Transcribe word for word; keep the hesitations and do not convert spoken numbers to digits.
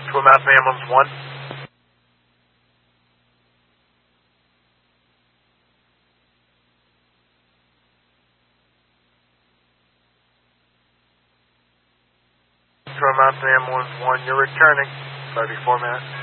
Twin Mountain Ambulance one. Twin Mountain Ambulance one, you're returning. thirty-four minutes.